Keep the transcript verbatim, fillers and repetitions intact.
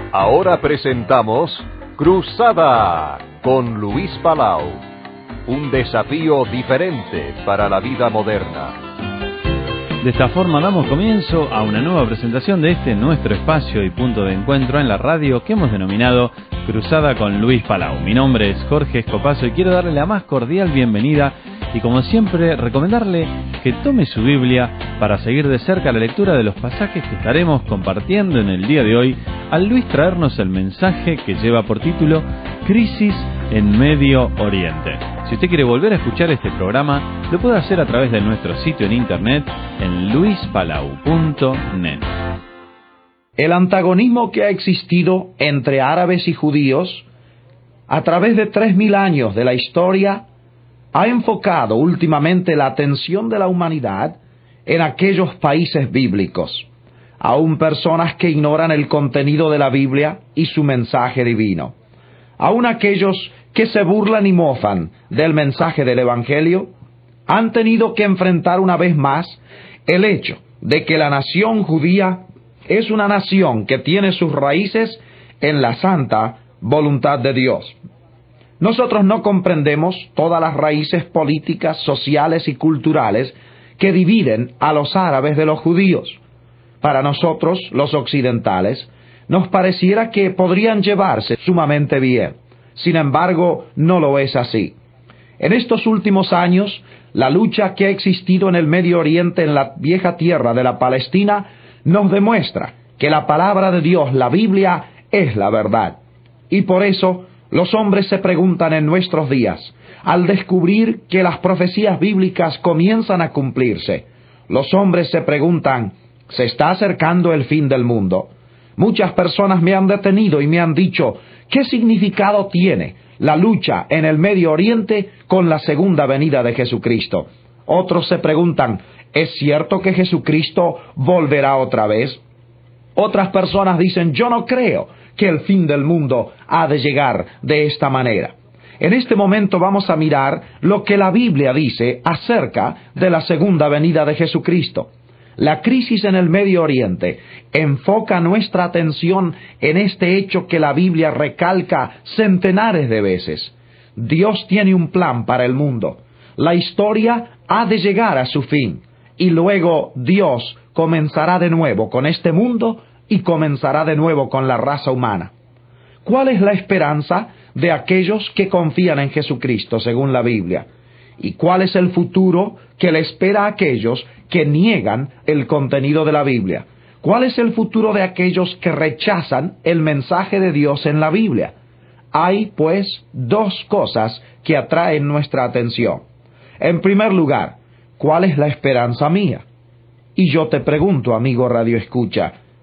Ahora presentamos Cruzada con Luis Palau, un desafío diferente para la vida moderna. De esta forma damos comienzo a una nueva presentación de este nuestro espacio y punto de encuentro en la radio que hemos denominado Cruzada con Luis Palau. Mi nombre es Jorge Escopazo y quiero darle la más cordial bienvenida y, como siempre, recomendarle que tome su Biblia para seguir de cerca la lectura de los pasajes que estaremos compartiendo en el día de hoy, al Luis traernos el mensaje que lleva por título Crisis en Medio Oriente. Si usted quiere volver a escuchar este programa, lo puede hacer a través de nuestro sitio en internet en luis palau punto net. El antagonismo que ha existido entre árabes y judíos a través de tres mil años de la historia ha enfocado últimamente la atención de la humanidad en aquellos países bíblicos, aún personas que ignoran el contenido de la Biblia y su mensaje divino, aún aquellos que se burlan y mofan del mensaje del Evangelio, han tenido que enfrentar una vez más el hecho de que la nación judía es una nación que tiene sus raíces en la santa voluntad de Dios. Nosotros no comprendemos todas las raíces políticas, sociales y culturales que dividen a los árabes de los judíos. Para nosotros, los occidentales, nos pareciera que podrían llevarse sumamente bien. Sin embargo, no lo es así. En estos últimos años, la lucha que ha existido en el Medio Oriente, en la vieja tierra de la Palestina, nos demuestra que la palabra de Dios, la Biblia, es la verdad. Y por eso, los hombres se preguntan en nuestros días, al descubrir que las profecías bíblicas comienzan a cumplirse, los hombres se preguntan, ¿se está acercando el fin del mundo? Muchas personas me han detenido y me han dicho, ¿qué significado tiene la lucha en el Medio Oriente con la segunda venida de Jesucristo? Otros se preguntan, ¿es cierto que Jesucristo volverá otra vez? Otras personas dicen, yo no creo que el fin del mundo ha de llegar de esta manera. En este momento vamos a mirar lo que la Biblia dice acerca de la segunda venida de Jesucristo. La crisis en el Medio Oriente enfoca nuestra atención en este hecho que la Biblia recalca centenares de veces. Dios tiene un plan para el mundo. La historia ha de llegar a su fin, y luego Dios comenzará de nuevo con este mundo y comenzará de nuevo con la raza humana. ¿Cuál es la esperanza de aquellos que confían en Jesucristo según la Biblia? ¿Y cuál es el futuro que le espera a aquellos que niegan el contenido de la Biblia? ¿Cuál es el futuro de aquellos que rechazan el mensaje de Dios en la Biblia? Hay, pues, dos cosas que atraen nuestra atención. En primer lugar, ¿cuál es la esperanza mía? Y yo te pregunto, amigo Radio Escucha,